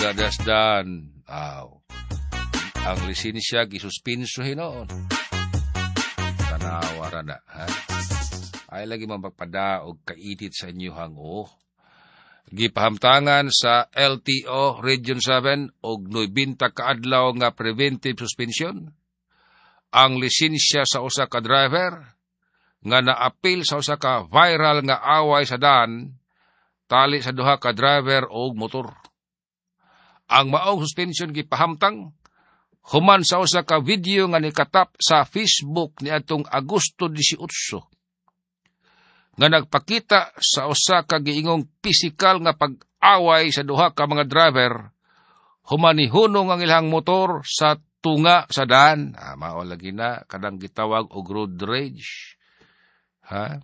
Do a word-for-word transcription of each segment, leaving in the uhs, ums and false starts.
gadasdan. Aw. Ang lisensya gisuspenso hinoon. Tanawara na, ha? Ay lagi mapagpadaog kainit sa inyo hango. Gipahamtangan sa L T O Region seven og ninety kaadlaw nga preventive suspension ang lisensya sa usa ka driver nga naapil sa usa ka viral nga away sa daan tali sa duha ka driver og motor. Ang maong suspension gipahamtang human sa usa ka video nga nikatap sa Facebook niadtong Agosto eighteen nga nagpakita sa usa ka giingong pisikal nga pag-away sa duha ka mga driver humanihunong ang ilang motor sa tunga sa daan. Ah, mao lagi na kadang gitawag og road rage. Ha?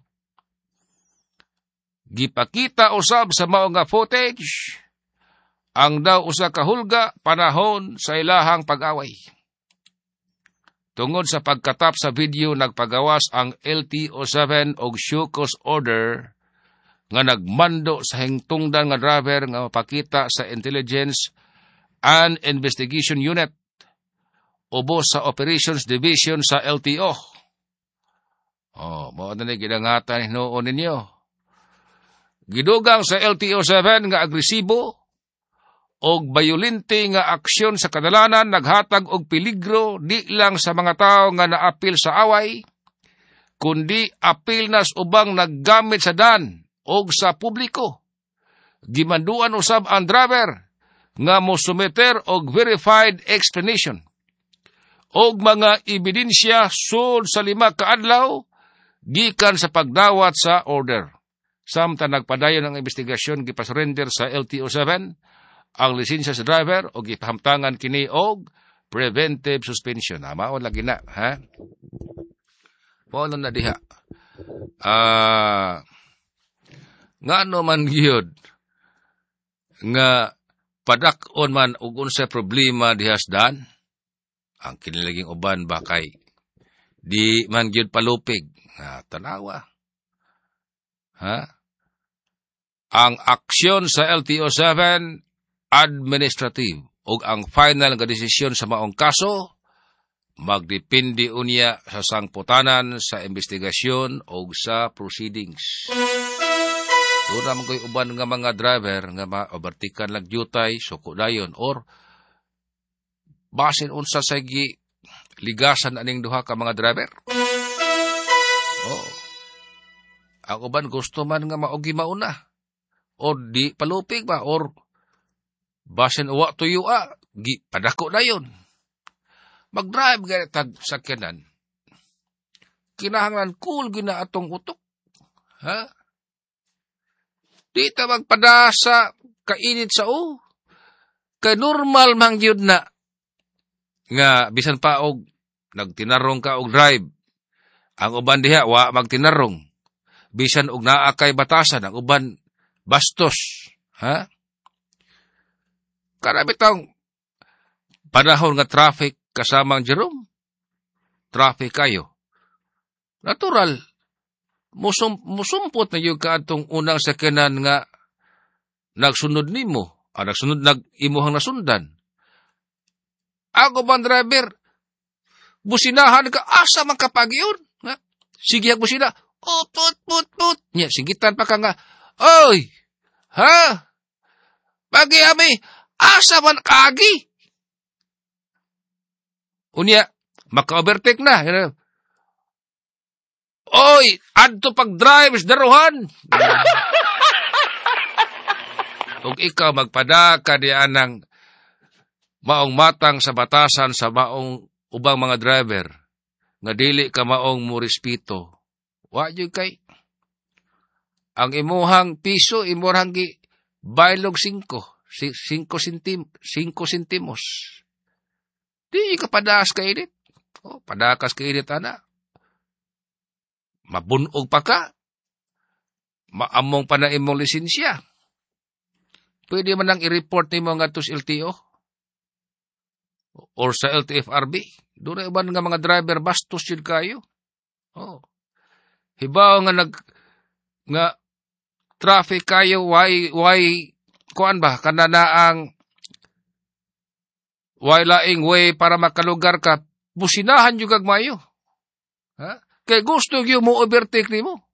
Gipakita usab sa mao nga footage ang daw usa ka hulga panahon sa ilahang pag-away. Tungod sa pagkatap sa video, nagpagawas ang L T O seven og show cause order nga nagmando sa hingtungdan nga driver nga mapakita sa Intelligence and Investigation Unit ubos sa Operations Division sa L T O. Oh, mao na ni gidangatan hinuon ninyo. Gidugang sa L T O seven nga agresibo og bayolente nga aksyon sa kadalanan naghatag og peligro di lang sa mga tao nga naapil sa away, kundi apil nas ubang naggamit sa daan og sa publiko. Gimanduan usab ang driver nga mosumeter og verified explanation og mga ebidensya sud sa lima ka adlaw gikan sa pagdawat sa order. Samtang nagpadayon ang investigasyon gipasurrender sa L T O seven ang lisensya sa driver o gipahamtangan kini og preventive suspension. Ha, maon lagi na, ha? Maon na diha. Ah, nga ano man gyud nga padak-on man og unsa problema dihas dan, ang kinilaging uban ba kay di man gyud palupig. Ha, tanawa. Ha? Ang aksyon sa L T O seven administrative ug ang final nga desisyon sa maong kaso magdepende unya sa sangputanan sa investigasyon ug sa proceedings. Doon naman ko'y uban nga mga driver nga ma-overtikan lang jutay, suko dayon, or basin unsa sa gi ligasan aning duha ka mga driver. Oh. Ang uban gusto man nga maogi mauna, or di palupig ba, or basin uwa tuyo a, gi, padako na yun. Mag-drive ganit tag sakyanan. Kinahanglan cool gina atong utok. Ha? Di ta magpadasa kainit sa o. Kay normal mang yun na. Nga, bisan pa og nagtinarong ka og drive. Ang uban diha, wa magtinarong. Bisan og naa kay batasan, ang uban bastos. Ha? Karami taong panahon nga traffic kasamang Jerome. Traffic kayo. Natural. Musum, musumpot na yung kaatong unang sakyanan nga nagsunod nimo. Ah, nagsunod, nag-imuhang nasundan. Ako bang driver, businahan ka, asa man kapag yun? Ha? Sige ang busina, oh, put, put, put. Nya, sigitan pa ka nga, oy, ha? Pagi ami, asa man kagi? Unya, maka-overtake na. Oy, adto pag-drive is daruhan. Ug ikaw magpadaka diyan ng maong matang sa batasan sa maong ubang mga driver nga dili ka maong murespeto. Wa jud kay ang imuhang piso imurang gi baylog singko. Cinco centim, cinco centimos. Di ka padakas ka init. Oh, padakas ka init, ana. Mabunog pa ka. Maamong pa na imong lisensya. Pwede man nang i-report ni mga tos L T O. Or sa L T F R B. Doon na iban nga mga driver bastos yun kayo. Oh. Hibaw nga nag, nga traffic kayo, why, why, kuan ba, kanana ang Wala ing way para makalugar ka, businahan yung gagmayo. Ha? Kaya gusto yung mo overtake ni mo.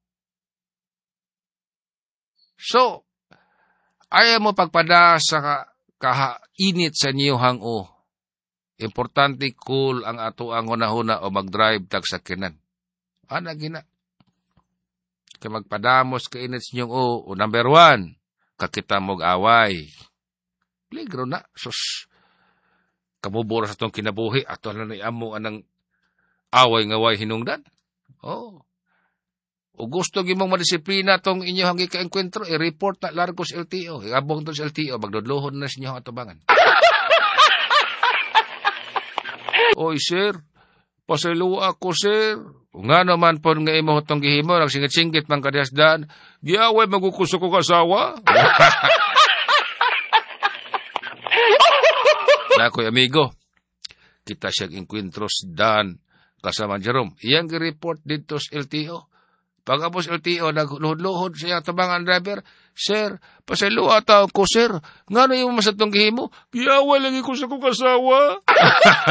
So, ayaw mo pagpada sa kahainit sa niyo hango. Importante cool ang ato ang hunahuna o mag-drive tag sakyanan. Ana gina. Kaya magpadamos ka init sa inyong o, o number one, kakita mong away. Peligro na. Sus, kamubura sa itong kinabuhi at ano na amo anang away ngaway hinungdan. Oh. O gusto gimong madisiplina tong inyo hangi ka-enkwentro, i-report na largo sa L T O. Iabong to sa L T O, magdodlohon na sa inyo ang atubangan. Oy, sir, pasalua ako, sir. Nga naman po nga imo itong gihimo, nagsingit-singit mang kadiyasdan, giyaway magukuso ko kasawa. Nakoy amigo, kita siyang enkwentros dan kasama Jerome. Iyang gi-report dito sa L T O. Pagkapos L T O, nagluhod-luhod siya tabangan driver, sir, pasalua tao ko, sir. Nga na yung masatong gihimo, giyaway lagi ko sa kukasawa.